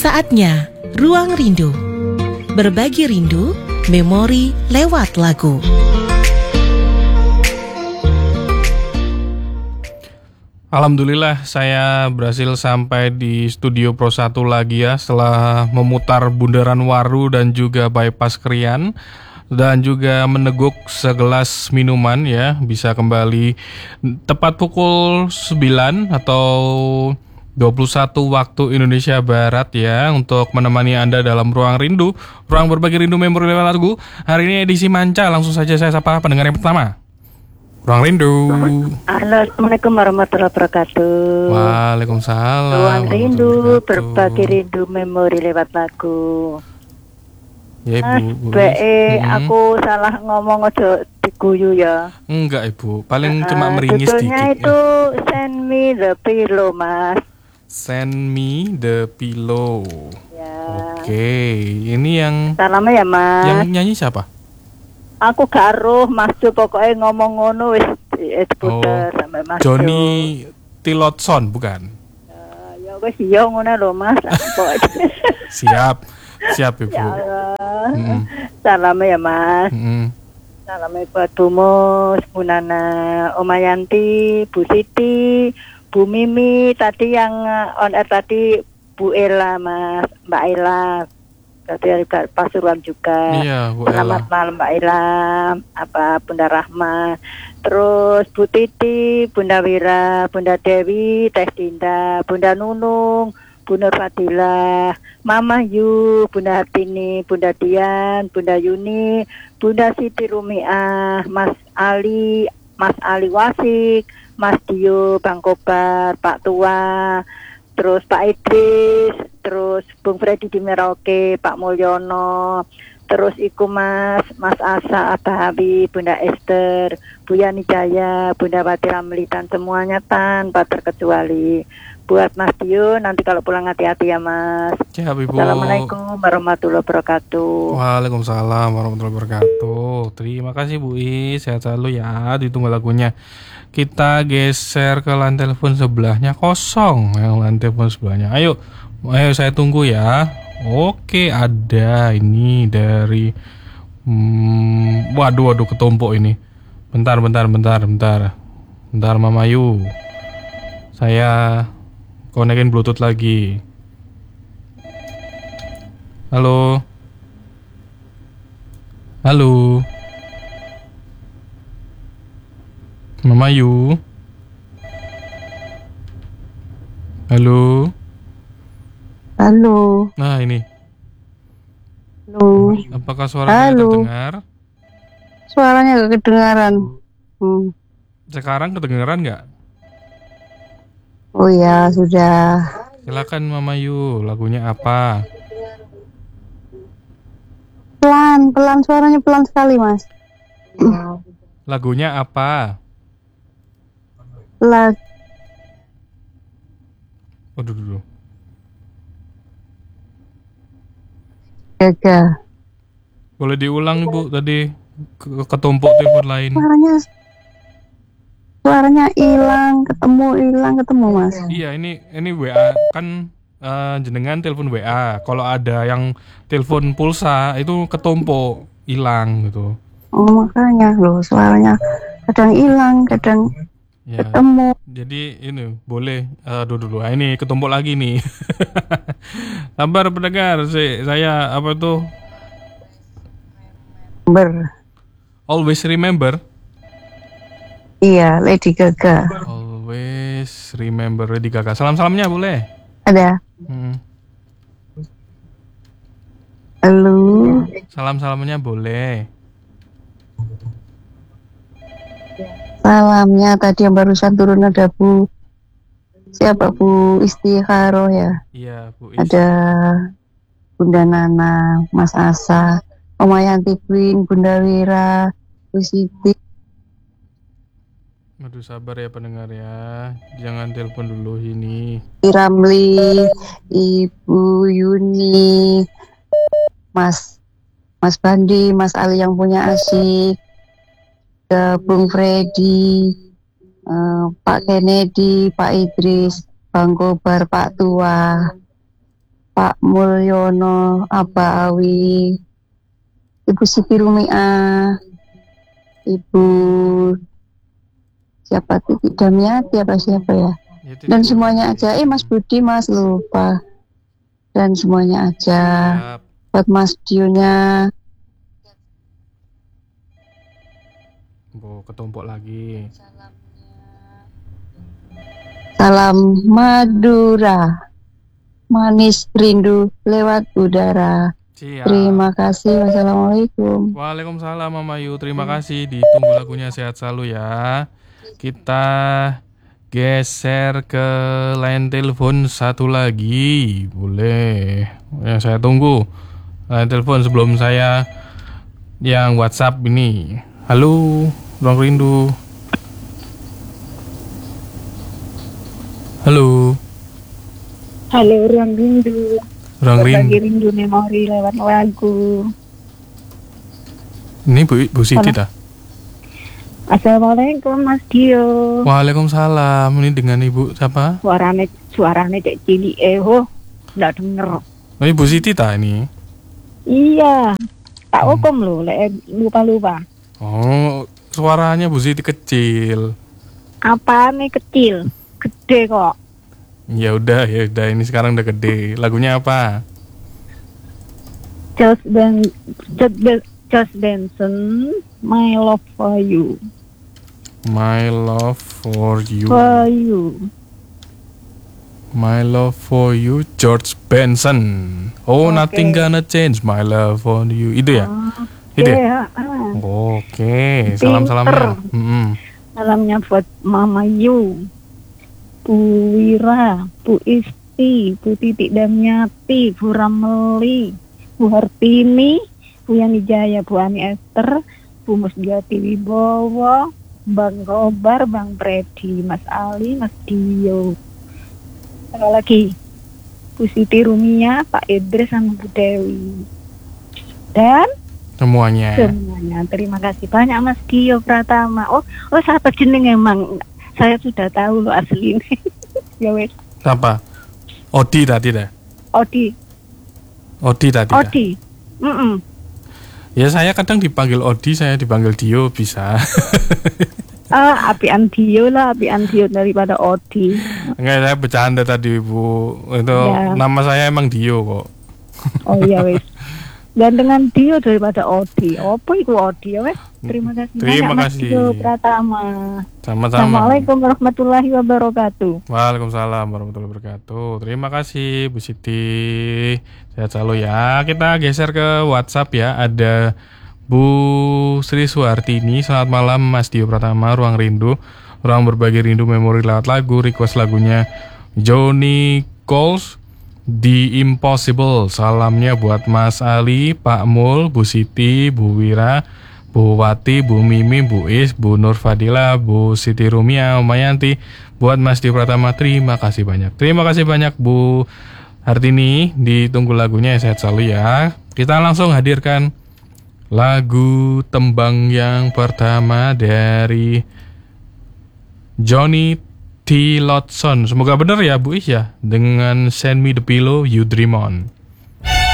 Saatnya Ruang Rindu. Berbagi rindu, memori lewat lagu. Alhamdulillah saya berhasil sampai di Studio Pro 1 lagi ya, setelah memutar Bundaran Waru dan juga bypass Krian dan juga meneguk segelas minuman ya. Bisa kembali tepat pukul 9 atau 21 waktu Indonesia Barat ya, untuk menemani Anda dalam Ruang Rindu, ruang berbagi rindu memori lewat lagu. Hari ini edisi manca, langsung saja saya sapa pendengar yang pertama. Ruang Rindu. Assalamualaikum warahmatullahi wabarakatuh. Waalaikumsalam. Ruang Rindu, berbagi rindu memori lewat lagu. Ya Ibu. Aku salah ngomong aja diguyu ya. Enggak Ibu, paling cuma meringis dikit. Judulnya itu Send Me the Pillow, Mas. Send Me the Pillow. Ya. Oke, ini yang Salamnya ya, Mas. Yang nyanyi siapa? Aku gak roh, Mas Jo pokoknya ngomong ngono wis puter sampai Mas Jo. Johnny Tillotson bukan? Ya wis iya ngono lho, Mas. Siap Ibu. Ya Allah. Salamnya ya, Mas. Salamnya buat Bu Mus, Bu Nana, Oma Yanti, Bu Siti, Bu Mimi, tadi yang on air tadi Bu Ella, Mas, Mbak Ella. Tadi ada Pasuruan juga. Iya, Bu Selamat Ella. malam Mbak Ella, Bunda Rahma. Terus Bu Titi, Bunda Wira, Bunda Dewi, Teh Dinda, Bunda Nunung, Bu Nur Fadilah, Mama Yu, Bunda Hartini, Bunda Dian, Bunda Yuni, Bunda Siti Rumiah, Mas Ali Wasik, Mas Dio, Bang Kobar, Pak Tua, terus Pak Idris, terus Bung Freddy di Merauke, Pak Mulyono, terus Iku Mas Asa, Abah Habib, Bunda Esther, Bu Yani Jaya, Bunda Wati Ramlitan, semuanya tanpa terkecuali. Buat Mas Dio, nanti kalau pulang hati-hati ya Mas. Siap Ibu. Assalamualaikum warahmatullahi wabarakatuh. Waalaikumsalam warahmatullahi wabarakatuh. Terima kasih Bu I, sehat selalu ya. Ditunggu lagunya. Kita geser ke lantai telepon sebelahnya, kosong yang lantai telepon sebelahnya. Ayo saya tunggu ya. Oke, ada ini dari waduh ketumpuk ini. Bentar Mama Yu. Saya konekin Bluetooth lagi. Halo. Mama Yu. Halo. Nah ini. Halo. Apakah suaranya terdengar? Suaranya gak kedengaran. Sekarang kedengaran nggak? Oh ya, sudah. Silakan Mama Yu, lagunya apa? Pelan suaranya pelan sekali, Mas. Lagunya apa? Dulu. Gagal. Boleh diulang Bu, tadi ketumpuk telepon lain. Suaranya hilang, ketemu Mas. Iya, ini WA kan jenengan telepon WA. Kalau ada yang telepon pulsa itu ketumpuk, hilang gitu. Oh, makanya loh suaranya kadang hilang, kadang ketemu. Jadi ini boleh dulu. Ini ketumpuk lagi nih. Sabar pendengar, saya apa tuh? Always remember. Iya, Lady Gaga. Always remember Lady Gaga. Salam-salamnya boleh? Ada. Halo. Salam-salamnya boleh. Salamnya tadi yang barusan turun ada Bu Istikharoh ya. Iya, Bu Is. Ada Bunda Nana, Mas Asa, Oma Yanti Queen, Bunda Wira, Bu Siti. Aduh, sabar ya pendengar ya. Jangan telepon dulu ini. Ramli, Ibu Yuni, Mas Bandi, Mas Ali yang punya Asik, Bung Freddy, Pak Kennedy, Pak Idris, Bang Kobar, Pak Tua, Pak Mulyono, Aba Awi, Ibu Siti Rumia, Ibu siapa Titi Damiati apa siapa ya? Ya, Dan semuanya aja, Mas Budi, Mas lupa. Dan semuanya aja. Siap. Buat Mas Dionya. Bu, ketumpuk lagi. Salam Madura, manis rindu lewat udara. Siap. Terima kasih. Wassalamualaikum. Waalaikumsalam Mama Yu, terima kasih. Ditunggu lagunya, sehat selalu ya. Kita geser ke line telepon satu lagi. Boleh. Yang saya tunggu line telepon sebelum saya yang WhatsApp ini. Halo, Ruang Rindu. Halo. Halo, Ruang Rindu. Ruang Berbagi Rindu. rindu memori lewat lagu. Ini Bu Siti dah. Assalamualaikum Mas Dio. Waalaikumsalam. Ini dengan Ibu siapa? Suarane cek cilik nggak denger. Oh, Ibu Siti ta ini? Iya. Tak hukum lo, lupa. Oh, suaranya Bu Siti kecil. Apane kecil? Gede kok. Ya udah ini sekarang udah gede. Lagunya apa? Just Benson, My Love for You. My love for you. For you. My love for you, George Benson. Oh, Oke. nothing gonna change my love for you. Itu ya? Itu ya? Oke, salam-salamnya. Salamnya buat Mama Yu, Bu Wira, Bu Isti, Bu Titik Damiati, Bu Rameli, Bu Hartini, Bu Yani Jaya, Bu Ani Esther, Bu Musjati Wibowo, Bang Robar, Bang Predi, Mas Ali, Mas Dio. Sekali lagi, Bu Siti Rumia, Pak Idris, sama Bu Dewi. Dan Semuanya. terima kasih banyak Mas Dio Pratama. Oh siapa jeneng emang? Saya sudah tahu lo asli ini. Ya wes. Siapa? Odi tadi dah. Odi. Ya saya kadang dipanggil Odi, saya dipanggil Dio bisa. Apian Dio daripada Odi. Enggak, saya bercanda tadi Bu. Itu Ya. nama saya emang Dio kok. Oh iya wes. Dan dengan Dio daripada Odi. Apa itu Odi ya wes? Terima kasih Terima banyak Mas kasih. Dio Pratama. Sama-sama. Assalamualaikum warahmatullahi wabarakatuh. Waalaikumsalam warahmatullahi wabarakatuh. Terima kasih Bu Siti. Sehat selalu ya. Kita geser ke WhatsApp ya. Ada Bu Sri Suhartini. Selamat malam Mas Dio Pratama, Ruang Rindu. Ruang berbagi rindu memori lewat lagu. Request lagunya Johnny Coles, The Impossible. Salamnya buat Mas Ali, Pak Mul, Bu Siti, Bu Wira, Bu Wati, Bu Mimi, Bu Is, Bu Nur Fadila, Bu Siti Rumia, Umayanti. Buat Mas Dio Pratama, terima kasih banyak. Terima kasih banyak Bu Hartini. Ditunggu lagunya, sehat selalu ya. Kita langsung hadirkan lagu tembang yang pertama dari Johnny T. Lotson. Semoga benar ya Bu Is ya. Dengan Send Me the Pillow You Dream On.